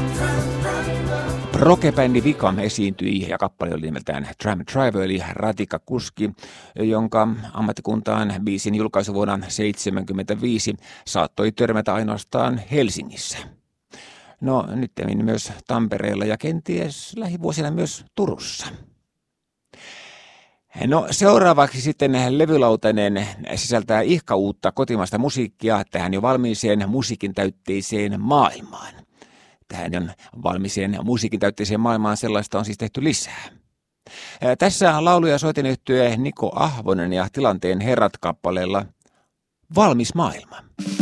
Rockebändi Vika esiintyi ja kappale oli nimeltään Tram Driver eli ratikkakuski, jonka ammattikuntaan biisin julkaisuvuonna 1975 saattoi törmätä ainoastaan Helsingissä. No nyt myös Tampereella ja kenties lähivuosina myös Turussa. No seuraavaksi sitten levylautainen sisältää ihka uutta kotimaista musiikkia tähän jo valmiiseen musiikin täytteiseen maailmaan. Tähän jo valmiiseen musiikin täytteiseen maailmaan sellaista on siis tehty lisää. Tässä laulu- ja soitinyhtye Niko Ahvonen ja Tilanteen herrat kappaleella Valmis maailma.